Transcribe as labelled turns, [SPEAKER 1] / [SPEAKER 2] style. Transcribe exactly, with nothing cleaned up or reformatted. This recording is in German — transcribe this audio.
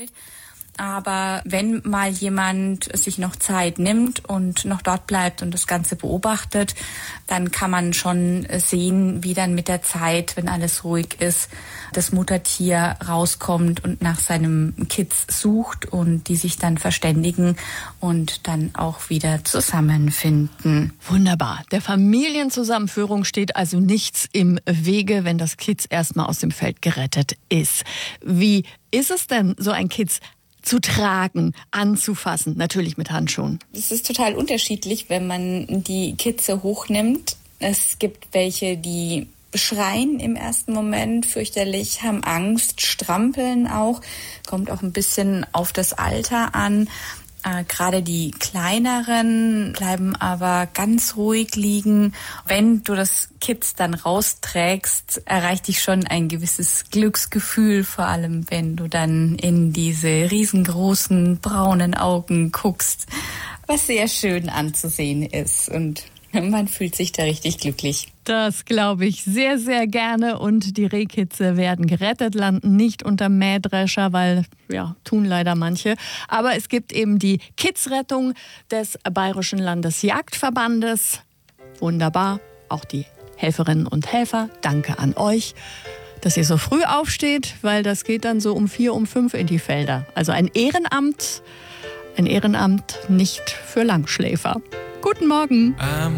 [SPEAKER 1] Zeit. Aber wenn mal jemand sich noch Zeit nimmt und noch dort bleibt und das Ganze beobachtet, dann kann man schon sehen, wie dann mit der Zeit, wenn alles ruhig ist, das Muttertier rauskommt und nach seinem Kitz sucht und die sich dann verständigen und dann auch wieder zusammenfinden.
[SPEAKER 2] Wunderbar. Der Familienzusammenführung steht also nichts im Wege, wenn das Kitz erstmal aus dem Feld gerettet ist. Wie ist es denn, so ein Kitz zu tragen, anzufassen, natürlich mit Handschuhen?
[SPEAKER 1] Es ist total unterschiedlich, wenn man die Kitze hochnimmt. Es gibt welche, die schreien im ersten Moment fürchterlich, haben Angst, strampeln auch. Kommt auch ein bisschen auf das Alter an. Äh, gerade die kleineren bleiben aber ganz ruhig liegen. Wenn du das Kitz dann rausträgst, erreicht dich schon ein gewisses Glücksgefühl, vor allem wenn du dann in diese riesengroßen braunen Augen guckst, was sehr schön anzusehen ist und man fühlt sich da richtig glücklich.
[SPEAKER 2] Das glaube ich sehr, sehr gerne. Und die Rehkitze werden gerettet, landen nicht unter Mähdrescher, weil, ja, tun leider manche. Aber es gibt eben die Kitzrettung des Bayerischen Landesjagdverbandes. Wunderbar. Auch die Helferinnen und Helfer, danke an euch, dass ihr so früh aufsteht, weil das geht dann so um vier, um fünf in die Felder. Also ein Ehrenamt, ein Ehrenamt nicht für Langschläfer. Guten Morgen.
[SPEAKER 3] I'm